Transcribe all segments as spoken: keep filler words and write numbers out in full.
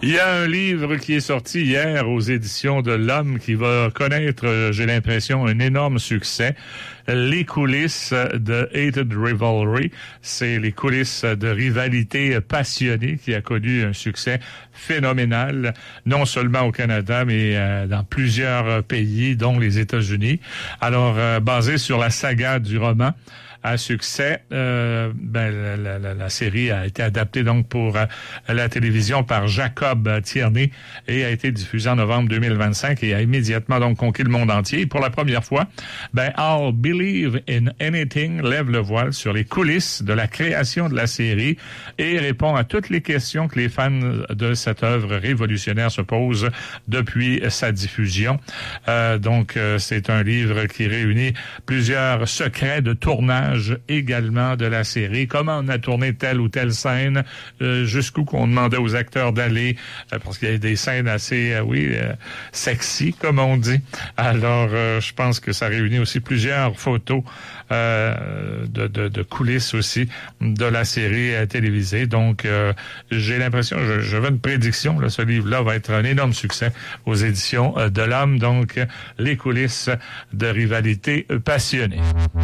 Il y a un livre qui est sorti hier aux éditions de L'Homme qui va connaître, j'ai l'impression, un énorme succès. Les coulisses de Hated Rivalry. C'est les coulisses de rivalité passionnée qui a connu un succès phénoménal, non seulement au Canada, mais euh, dans plusieurs pays, dont les États-Unis. Alors, euh, basé sur la saga du roman à succès, euh, ben, la, la, la série a été adaptée donc pour euh, la télévision par Jacob Tierney et a été diffusée en novembre deux mille vingt-cinq et a immédiatement donc conquis le monde entier. Et pour la première fois, ben, I'll Believe in Anything lève le voile sur les coulisses de la création de la série et répond à toutes les questions que les fans de cette œuvre révolutionnaire se posent depuis sa diffusion. Euh, donc, euh, c'est un livre qui réunit plusieurs secrets de tournage également de la série, comment on a tourné telle ou telle scène, euh, jusqu'où qu'on demandait aux acteurs d'aller, euh, parce qu'il y a des scènes assez, euh, oui, euh, sexy, comme on dit. Alors, euh, je pense que ça réunit aussi plusieurs photos euh, de, de, de coulisses aussi de la série euh, télévisée. Donc, euh, j'ai l'impression, je, je veux une prédiction, là, ce livre-là va être un énorme succès aux éditions euh, de L'Homme. Donc, les coulisses de rivalité passionnée.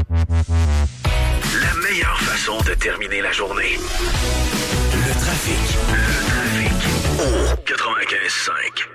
La meilleure façon de terminer la journée. Le trafic. Le trafic. Au quatre-vingt-quinze cinq.